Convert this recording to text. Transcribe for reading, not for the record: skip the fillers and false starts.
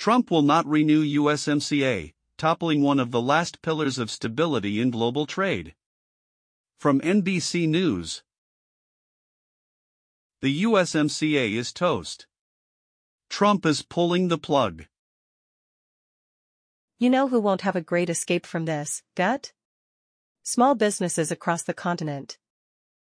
Trump will not renew USMCA, toppling one of the last pillars of stability in global trade. From NBC News. The USMCA is toast. Trump is pulling the plug. You know who won't have a great escape from this, gut? Small businesses across the continent.